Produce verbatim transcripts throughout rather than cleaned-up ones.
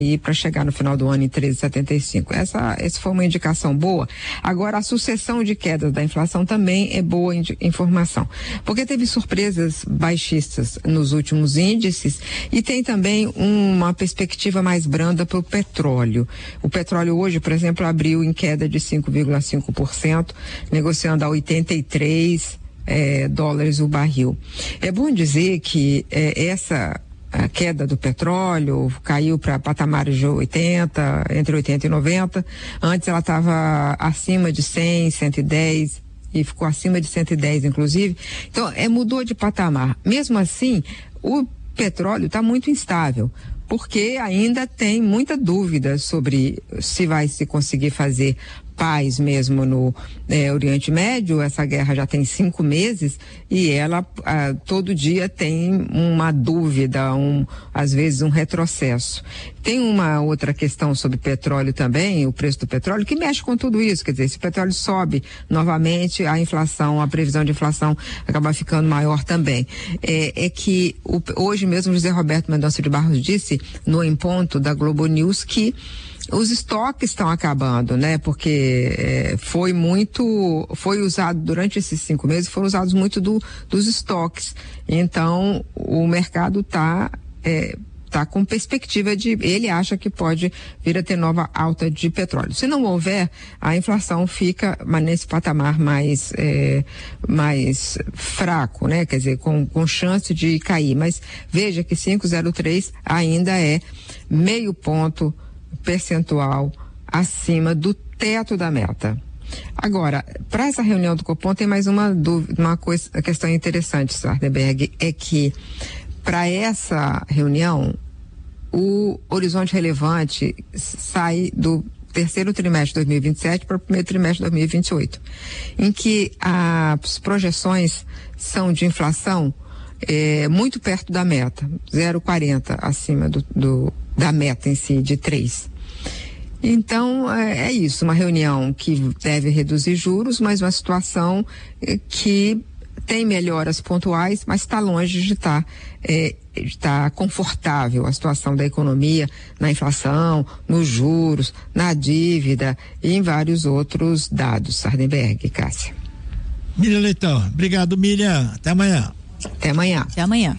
e para chegar no final do ano em treze vírgula setenta e cinco. Essa, essa foi uma indicação boa. Agora, a sucessão de quedas da inflação também é boa indi- informação, porque teve surpresas baixistas nos últimos índices e tem também uma perspectiva mais branda para o petróleo. O petróleo hoje, por exemplo, abriu em queda de cinco vírgula cinco por cento, negociando a oitenta e três eh, dólares o barril. É bom dizer que eh, essa a queda do petróleo caiu para patamares de oitenta, entre oitenta e noventa. Antes ela estava acima de cem, cento e dez e ficou acima de cento e dez, inclusive. Então, é, mudou de patamar. Mesmo assim, o petróleo está muito instável, porque ainda tem muita dúvida sobre se vai se conseguir fazer paz mesmo no eh, Oriente Médio. Essa guerra já tem cinco meses e ela ah, todo dia tem uma dúvida, um, às vezes um retrocesso. Tem uma outra questão sobre petróleo também, o preço do petróleo, que mexe com tudo isso. Quer dizer, se o petróleo sobe novamente, a inflação, a previsão de inflação acaba ficando maior também. É, é que o, hoje mesmo José Roberto Mendonça de Barros disse no Em Ponto da Globo News que os estoques estão acabando, né? Porque é, foi muito, foi usado durante esses cinco meses, foram usados muito do, dos estoques. Então, o mercado está é, tá com perspectiva de, ele acha que pode vir a ter nova alta de petróleo. Se não houver, a inflação fica mas nesse patamar mais, é, mais fraco, né? Quer dizer, com, com chance de cair. Mas veja que cinco vírgula zero três ainda é meio ponto percentual acima do teto da meta. Agora, para essa reunião do Copom tem mais uma dúvida, uma coisa, uma questão interessante, Sardenberg, é que para essa reunião o horizonte relevante sai do terceiro trimestre de dois mil e vinte e sete para o primeiro trimestre de dois mil e vinte e oito, em que as projeções são de inflação é, muito perto da meta, zero vírgula quarenta acima do, do da meta em si, de três. Então, é, é isso, uma reunião que deve reduzir juros, mas uma situação é, que tem melhoras pontuais, mas está longe de estar é, tá confortável a situação da economia, na inflação, nos juros, na dívida e em vários outros dados. Sardenberg, Cássia. Miriam Leitão, obrigado, Miriam, até amanhã. Até amanhã. Até amanhã.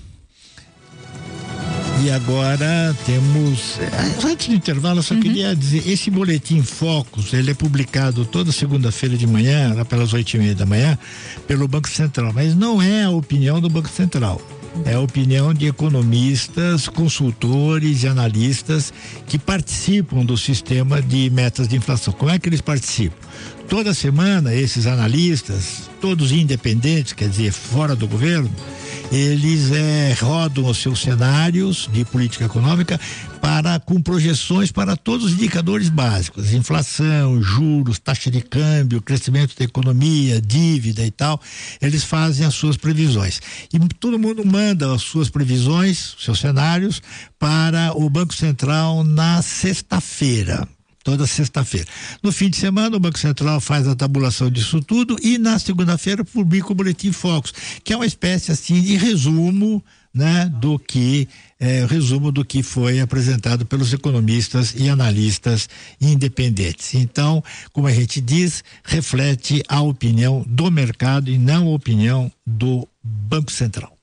E agora temos, antes do intervalo, eu só uhum. queria dizer, esse boletim Focus, ele é publicado toda segunda-feira de manhã, lá pelas oito e meia da manhã, pelo Banco Central, mas não é a opinião do Banco Central, é a opinião de economistas, consultores e analistas que participam do sistema de metas de inflação. Como é que eles participam? Toda semana, esses analistas, todos independentes, quer dizer, fora do governo, eles é, rodam os seus cenários de política econômica para, com projeções para todos os indicadores básicos, inflação, juros, taxa de câmbio, crescimento da economia, dívida e tal. Eles fazem as suas previsões e todo mundo manda as suas previsões, seus cenários para o Banco Central na sexta-feira. Toda sexta-feira. No fim de semana, o Banco Central faz a tabulação disso tudo e na segunda-feira publica o Boletim Focus, que é uma espécie assim de resumo, né, do que, é, resumo do que foi apresentado pelos economistas e analistas independentes. Então, como a gente diz, reflete a opinião do mercado e não a opinião do Banco Central.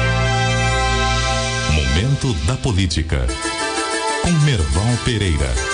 Momento da política. Com Merval Pereira.